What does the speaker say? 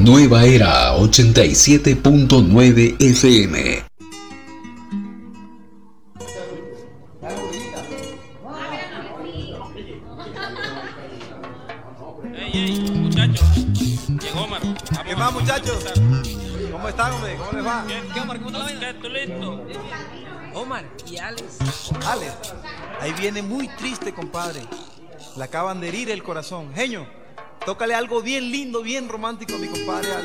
Nueva Era 87.9 FM. Ey, muchachos, llegó Omar. ¿Qué más, muchachos? ¿Cómo están, hombre? ¿Cómo les va? ¿Qué Omar? ¿Cómo está la vaina? ¿Tú listo? Omar y Alex. Alex, ahí viene muy triste, compadre. Le acaban de herir el corazón. Genio, tócale algo bien lindo, bien romántico a mi compadre Alex.